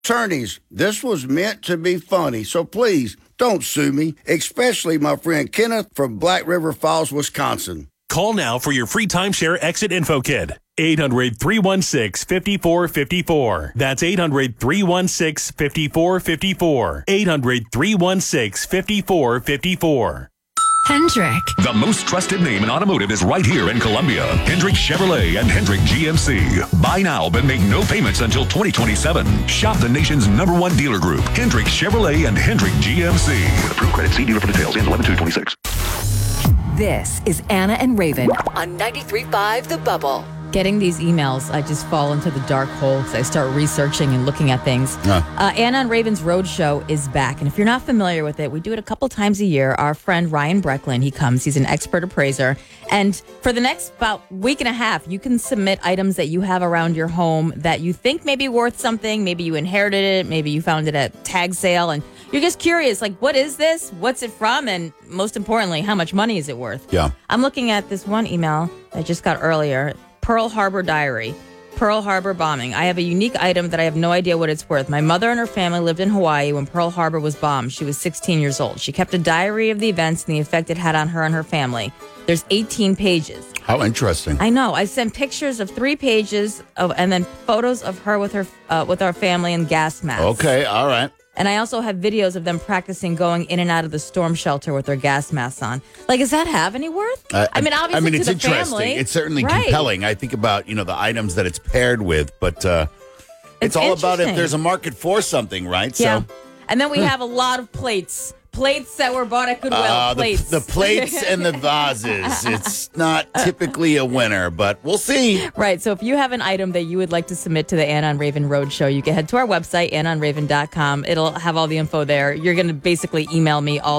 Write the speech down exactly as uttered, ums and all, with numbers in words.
Attorneys, this was meant to be funny, so please don't sue me, especially my friend Kenneth from Black River Falls, Wisconsin. Call now for your free timeshare exit info kit. eight hundred, three one six, five four five four. That's eight hundred, three one six, five four five four. eight hundred, three one six, five four five four. Hendrick. The most trusted name in automotive is right here in Columbia. Hendrick Chevrolet and Hendrick G M C. Buy now, but make no payments until twenty twenty-seven. Shop the nation's number one dealer group, Hendrick Chevrolet and Hendrick G M C. With approved credit, see dealer for details. Ends eleven two twenty-six. This is Anna and Raven on ninety-three point five The Bubble. Getting these emails, I just fall into the dark hole because I start researching and looking at things. Uh. Uh, Anna and Raven's Roadshow is back. And if you're not familiar with it, we do it a couple times a year. Our friend Ryan Brecklin, he comes. He's an expert appraiser. And for the next about week and a half, you can submit items that you have around your home that you think may be worth something. Maybe you inherited it. Maybe you found it at tag sale. And you're just curious, like, what is this? What's it from? And most importantly, how much money is it worth? Yeah. I'm looking at this one email I just got earlier. Pearl Harbor Diary. Pearl Harbor bombing. I have a unique item that I have no idea what it's worth. My mother and her family lived in Hawaii when Pearl Harbor was bombed. She was sixteen years old. She kept a diary of the events and the effect it had on her and her family. There's eighteen pages. How interesting. I know. I sent pictures of three pages of, and then photos of her with her uh, with our family in gas masks. Okay, all right. And I also have videos of them practicing going in and out of the storm shelter with their gas masks on. Like, does that have any worth? Uh, I mean, obviously, I mean, to it's the interesting. family, It's certainly right. compelling. I think about, you know, the items that it's paired with, but uh, it's, It's all about if interesting. there's a market for something, right? Yeah. So, And then we have a lot of plates. Plates that were bought at Goodwill. uh, the, plates. the plates and the vases. It's not typically a winner, but we'll see. Right. So if you have an item that you would like to submit to the Anna and Raven Roadshow, you can head to our website, anna and raven dot com. It'll have all the info there. You're going to basically email me all